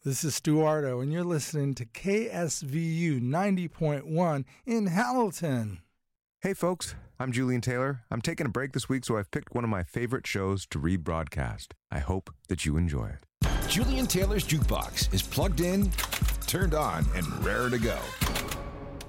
This is Stuardo, and you're listening to KSVU 90.1 in Hamilton. Hey folks, I'm Julian Taylor. I'm taking a break this week, so I've picked one of my favorite shows to rebroadcast. I hope that you enjoy it. Julian Taylor's Jukebox is plugged in, turned on, and raring to go.